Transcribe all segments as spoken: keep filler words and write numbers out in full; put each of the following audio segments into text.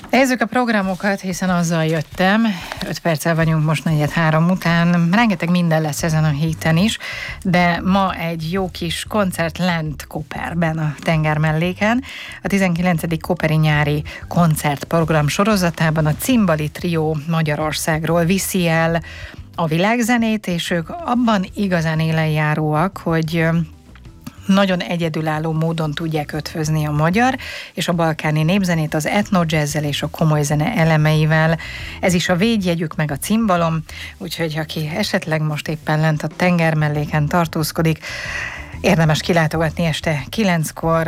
Nézzük a programokat, hiszen azzal jöttem. öt perccel vagyunk most negyed három után. Rengeteg minden lesz ezen a héten is, de ma egy jó kis koncert lent Koperben, a tenger melléken. A tizenkilencedik Koperi nyári koncertprogram sorozatában a Cimbali Trió Magyarországról viszi el a világzenét, és ők abban igazán élenjáróak, hogy nagyon egyedülálló módon tudják ötvözni a magyar és a balkáni népzenét az etno-jazzzel és a komoly zene elemeivel. Ez is a védjegyük meg a cimbalom, úgyhogy aki esetleg most éppen lent a tenger melléken tartózkodik, érdemes kilátogatni este kilenckor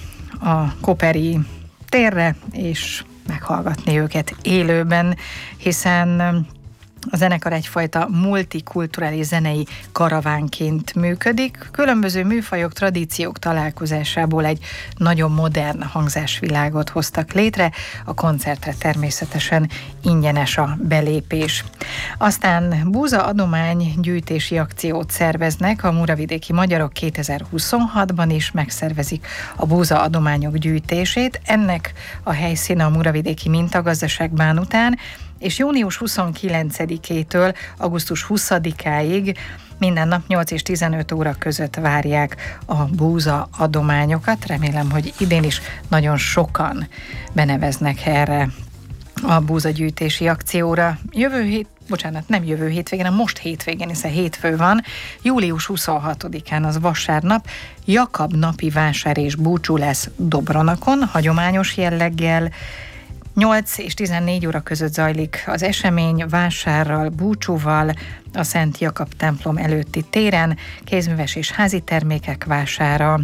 a Koperi térre, és meghallgatni őket élőben, hiszen a zenekar egyfajta multikulturális zenei karavánként működik. Különböző műfajok, tradíciók találkozásából egy nagyon modern hangzásvilágot hoztak létre. A koncertre természetesen ingyenes a belépés. Aztán búza adomány gyűjtési akciót szerveznek a muravidéki magyarok kétezer-huszonhatban is, megszervezik a búza adományok gyűjtését. Ennek a helyszíne a muravidéki mintagazdaság Bánután, és június huszonkilencedikétől augusztus huszadikáig minden nap nyolc és tizenöt óra között várják a búza adományokat. Remélem, hogy idén is nagyon sokan beneveznek erre a búzagyűjtési akcióra. Jövő hét, bocsánat, nem jövő hétvégén, hanem most hétvégén, hiszen hétfő van, július huszonhatodikán, az vasárnap, Jakab napi vásár és búcsú lesz Dobronakon, hagyományos jelleggel. nyolc és tizennégy óra között zajlik az esemény vásárral, búcsúval a Szent Jakab templom előtti téren, kézműves és házi termékek vására,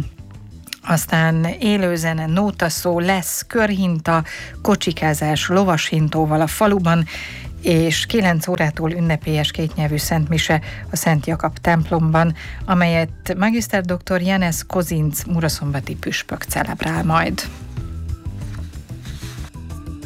aztán élőzene, nótaszó, lesz körhinta, kocsikázás lovashintóval a faluban, és kilenc órától ünnepélyes kétnyelvű szentmise a Szent Jakab templomban, amelyet magiszter doktor Janez Kozinc muraszombati püspök celebrál majd.